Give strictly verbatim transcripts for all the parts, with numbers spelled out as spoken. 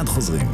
מיד חוזרים.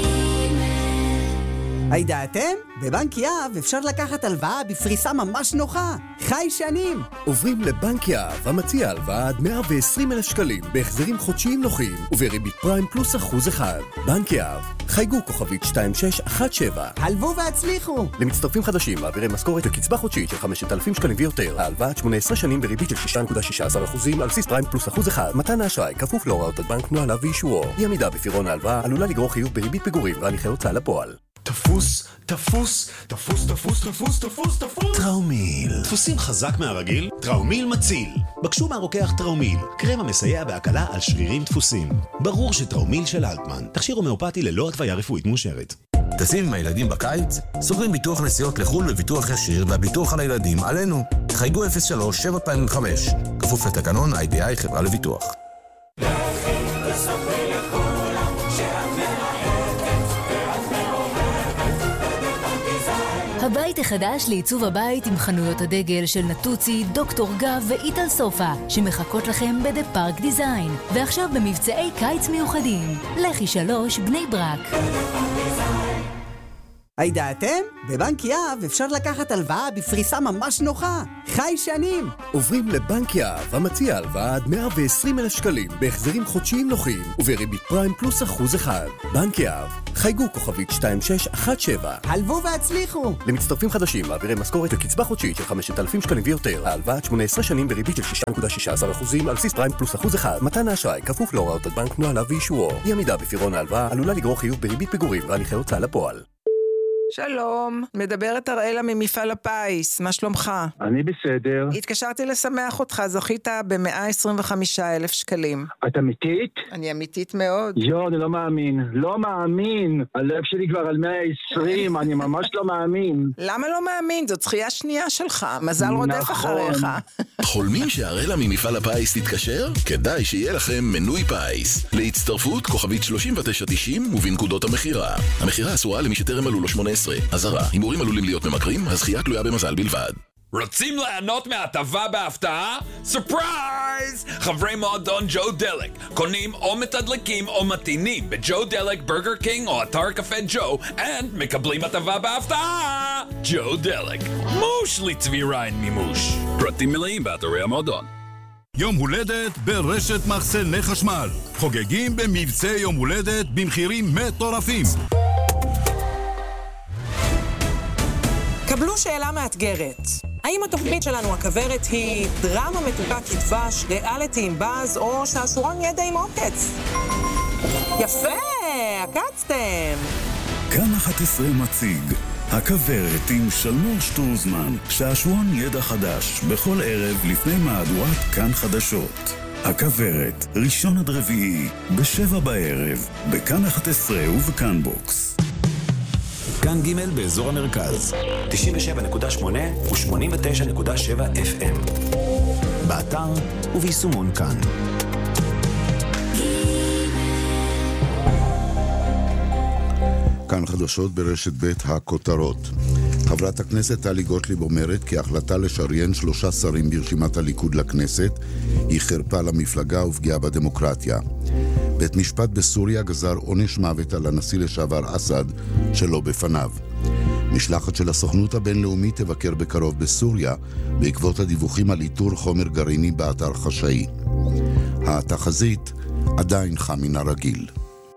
הידעתם? בבנק יהב אפשר לקחת הלוואה בפריסה ממש נוחה. חי שנים. עוברים לבנק יהב, המציע הלוואה עד מאה ועשרים אלף שקלים, בהחזרים חודשיים נוחים, ובריבית פריים פלוס אחוז אחד. בנק יהב, חייגו כוכבית שתיים שש אחת שבע. הלוו והצליחו. למצטרפים חדשים, מעבירי משכורת וקצבה חודשית של חמשת אלפים שקלים ויותר. ההלוואה עד שמונה עשרה שנים בריבית של שש נקודה שש עשרה אחוז על בסיס פריים פלוס אחוז אחד. מתן האשראי כפוף להוראות הבנק, נוהליו ואישורו. אי עמידה בפירעון ההלוואה עלולה לגרור חיוב בריבית פיגורים והליכי הוצאה לפועל. תפוס, תפוס, תפוס, תפוס, תפוס, תפוס, תפוס. טראומיל. דפוסים חזק מהרגיל? טראומיל מציל. בקשו מהרוקח טראומיל, קרם המסייע בהקלה על שרירים דפוסים. ברור שטראומיל של אלטמן, תכשיר הומאופתי ללא התוויה רפואית מאושרת. טסים עם הילדים בקיץ? סוגרים ביטוח נסיעות לחול בביטוח ישיר, והביטוח על הילדים עלינו. חייגו אפס שלוש שבע פעמים חמש. כפוף לתקנון איי די איי חברה לביטוח. הבית החדש לעיצוב הבית עם חנויות הדגל של נטוצי, דוקטור גב ואיטל סופה, שמחכות לכם בדה פארק דיזיין, ועכשיו במבצעי קיץ מיוחדים. לכי שלוש בני ברק. הידעתם? בבנק יהב אפשר לקחת הלוואה בפריסה ממש נוחה. חי שנים. עוברים לבנק יהב, המציע הלוואה עד מאה ועשרים אלף שקלים, בהחזרים חודשיים נוחים, ובריבית פריים פלוס אחוז אחד. בנק יהב, חייגו כוכבית שתיים שש אחת שבע. הלוו והצליחו. למצטרפים חדשים, מעבירי משכורת וקצבה חודשית של חמשת אלפים שקלים ויותר. ההלוואה עד שמונה עשרה שנים בריבית של שש נקודה שש עשרה אחוז על בסיס פריים פלוס אחוז אחד. מתן האשראי כפוף להוראות הבנק, נוהליו ואישורו. אי עמידה בפירעון ההלוואה עלולה לגרור חיוב בריבית פיגורים והליכי הוצאה לפועל. שלום, מדברת אראלה ממפעל הפיס, מה שלומך? אני בסדר. התקשרתי לשמח אותך, זכית ב-מאה עשרים וחמישה אלף שקלים. את אמיתית? אני אמיתית מאוד. יו, אני לא מאמין, לא מאמין. הלב שלי כבר על מאה ועשרים, אני ממש לא מאמין. למה לא מאמין? זאת זכייה שנייה שלך, מזל רודף אחריך. חולמים שאראלה ממפעל הפיס תתקשר? כדאי שיהיה לכם מנוי פיס. להצטרפות כוכבית שלושים ותשע תשעים ובנקודות המחירה. המחירה אסורה למי שטרם מלאו לו שמונה עשרה. אזהרה, הימורים עלולים להיות ממכרים, הזכייה תלויה במזל בלבד. רוצים ליהנות מהטבה בהפתעה? סופרייז! חברי מועדון ג'ו דלק קונים או מתדלקים או מתינים בג'ו דלק, ברגר קינג או אתר קפה ג'ו, and מקבלים הטבה בהפתעה! ג'ו דלק, מוש לצבי ריין מימוש. פרטים מלאים באתרי המועדון. יום הולדת ברשת מחסני חשמל. חוגגים במבצע יום הולדת במחירים מטורפים. קבלו שאלה מאתגרת. האם התוכנית שלנו הכברת היא דרמה מתוקה כדבש, ריאליטי עם באז, או שעשורון ידע עם עוקץ? יפה, עקצתם. כאן אחת עשרה מציג הכברת עם שלמור שטורזמן, שעשורון ידע חדש, בכל ערב לפני מהדורת כאן חדשות. הכברת, ראשון עד רביעי, בשבע בערב, בכאן אחת עשרה ובכאן בוקס. כאן ג' באזור המרכז, תשעים ושבע נקודה שמונה ו-שמונים ותשע נקודה שבע אף אם. באתר וביישומון כאן. כאן חדשות ברשת ב' הכותרות. חברת הכנסת טלי גוטליב אומרת כי ההחלטה לשריין שלושה שרים ברשימת הליכוד לכנסת היא חרפה למפלגה ופגיעה בדמוקרטיה. בית משפט בסוריה גזר עונש מוות על הנשיא לשעבר אסד שלא בפניו. משלחת של הסוכנות הבינלאומית תבקר בקרוב בסוריה בעקבות הדיווחים על איתור חומר גרעיני באתר חשאי. התחזית עדיין חם מן הרגיל.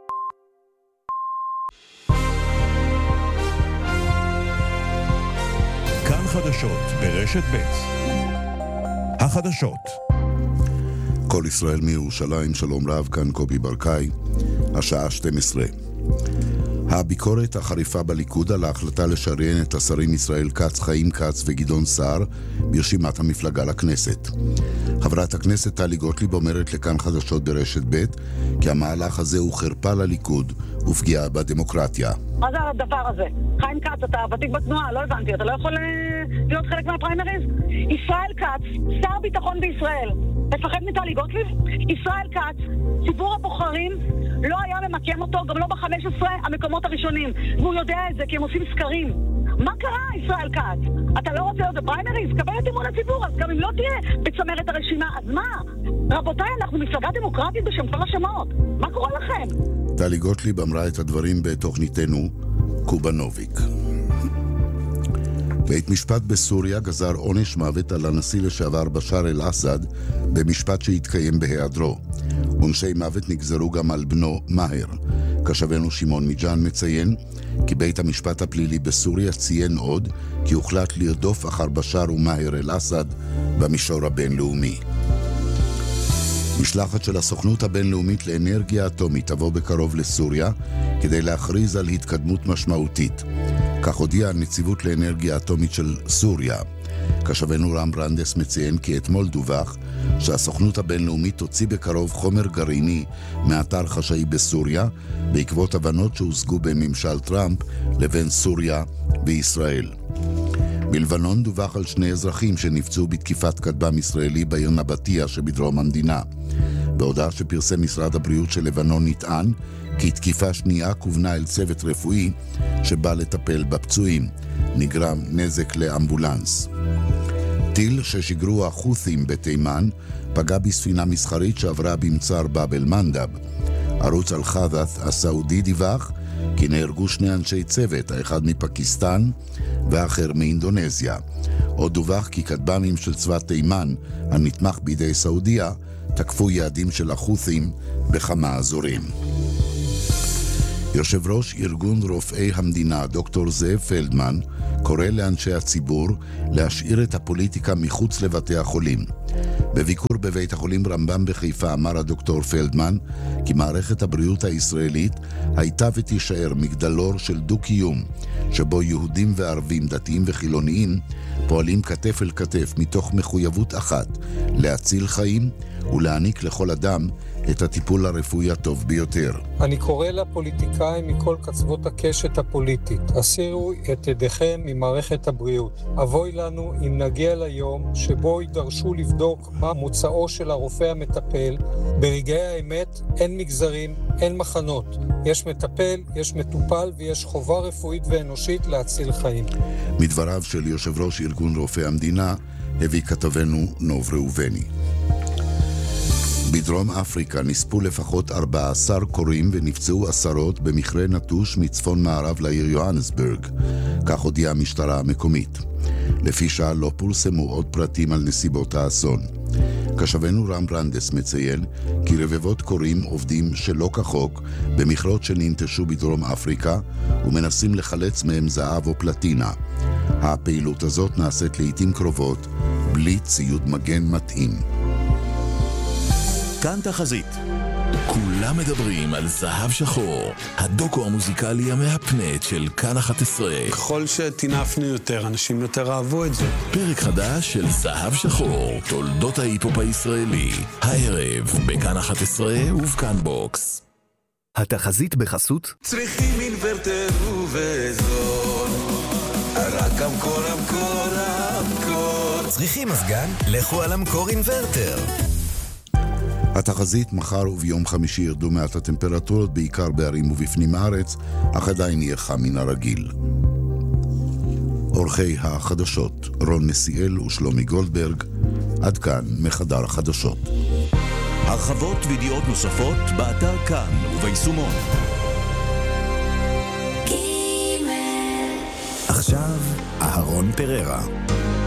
כאן חדשות ברשת ב' החדשות. כל ישראל מירושלים, שלום רב, כאן קובי ברקאי, השעה שתים עשרה. הביקורת החריפה בליכוד על ההחלטה לשריין את השרים ישראל כץ, חיים כץ וגדעון סער ברשימת המפלגה לכנסת. חברת הכנסת טלי גוטליב אומרת לכאן חדשות ברשת ב' כי המהלך הזה הוא חרפה לליכוד ופגיעה בדמוקרטיה. מה זה הדבר הזה? חיים כץ, אתה ותיק בתנועה, לא הבנתי, אתה לא יכול להיות חלק מהפריימריז? ישראל כץ, שר ביטחון בישראל, מפחד מטלי גוטליב? ישראל כץ, ציבור הבוחרים לא היה ממקם אותו, גם לא ב-חמש עשרה המקומות הראשונים, והוא יודע את זה כי הם עושים סקרים. מה קרה, ישראל כץ? אתה לא רוצה להיות בפריימריז? קבל את אמון הציבור, אז גם אם לא תהיה בצמרת הרשימה, אז מה? רבותיי, אנחנו מפלגה דמוקרטית בשם כל השמות. מה קורה לכם? טלי גוטליב אמרה את הדברים בתוכניתנו קובנוביק. בית משפט בסוריה גזר עונש מוות על הנשיא לשעבר בשאר אל-אסד במשפט שהתקיים בהיעדרו. עונשי מוות נגזרו גם על בנו מאהר. כשבנו שמעון מיג'אן מציין כי בית המשפט הפלילי בסוריה ציין עוד כי הוחלט לרדוף אחר בשאר ומאהר אל-אסד במישור הבינלאומי. משלחת של הסוכנות הבינלאומית לאנרגיה אטומית תבוא בקרוב לסוריה כדי להכריז על התקדמות משמעותית. כך הודיעה הנציבות לאנרגיה אטומית של סוריה. כשבנו רם ברנדס מציין כי אתמול דווח שהסוכנות הבינלאומית תוציא בקרוב חומר גרעיני מאתר חשאי בסוריה בעקבות הבנות שהושגו בין ממשל טראמפ לבין סוריה וישראל. בלבנון דווח על שני אזרחים שנפצעו בתקיפת כטב"ם ישראלי בעיר נבטיה שבדרום המדינה. בהודעה שפרסם משרד הבריאות של לבנון נטען כי תקיפה שנייה כוונה אל צוות רפואי שבא לטפל בפצועים. נגרם נזק לאמבולנס. טיל ששיגרו החות'ים בתימן פגע בספינה מסחרית שעברה במצר באב אל-מנדב. ערוץ אל-חדת' הסעודי דיווח כי נהרגו שני אנשי צוות, האחד מפקיסטן והאחר מאינדונזיה. עוד דווח כי כטב"מים של צבא תימן, הנתמך בידי סעודיה, תקפו יעדים של החות'ים בכמה אזורים. יושב ראש ארגון רופאי המדינה, דוקטור זאב פלדמן, קורא לאנשי הציבור להשאיר את הפוליטיקה מחוץ לבתי החולים. בביקור בבית החולים רמב"ם בחיפה אמר הדוקטור פלדמן כי מערכת הבריאות הישראלית הייתה ותישאר מגדלור של דו-קיום, שבו יהודים וערבים, דתיים וחילוניים, פועלים כתף אל כתף מתוך מחויבות אחת להציל חיים ולהעניק לכל אדם את הטיפול הרפואי הטוב ביותר. אני קורא לפוליטיקאים מכל קצוות הקשת הפוליטית, הסירו את ידיכם ממערכת הבריאות. אבוי לנו אם נגיע ליום שבו יידרשו לבדוק מה מוצאו של הרופא המטפל. ברגעי האמת אין מגזרים, אין מחנות. יש מטפל, יש מטופל ויש חובה רפואית ואנושית להציל חיים. מדבריו של יושב ראש ארגון רופאי המדינה הביא כתבנו נוב ראובני. בדרום אפריקה נספו לפחות ארבעה עשר קוראים ונפצעו עשרות במכרה נטוש מצפון מערב לעיר יוהנסבורג, כך הודיעה המשטרה המקומית. לפי שעה לא פורסמו עוד פרטים על נסיבות האסון. כשבנו רם ברנדס מציין כי רבבות קוראים עובדים שלא כחוק במכרות שננטשו בדרום אפריקה ומנסים לחלץ מהם זהב או פלטינה. הפעילות הזאת נעשית לעתים קרובות בלי ציוד מגן מתאים. כאן תחזית. כולם מדברים על זהב שחור, הדוקו המוזיקלי המהפנט של כאן אחת עשרה. ככל שתינפנו יותר, אנשים יותר אהבו את זה. פרק חדש של זהב שחור, תולדות ההיפופ הישראלי. הערב בכאן אחת עשרה ובכאן בוקס. התחזית בחסות צריכים אינוורטר ובזול, רק המקור המקור המקור. צריכים מזגן? לכו על המקור אינוורטר. התחזית מחר וביום חמישי ירדו מעט הטמפרטורות בעיקר בערים ובפנים הארץ, אך עדיין יהיה חם מן הרגיל. אורחי החדשות רון נסיאל ושלומי גולדברג. עד כאן מחדר החדשות. הרחבות וידיעות נוספות באתר כאן וביישומון. עכשיו אהרון פררה.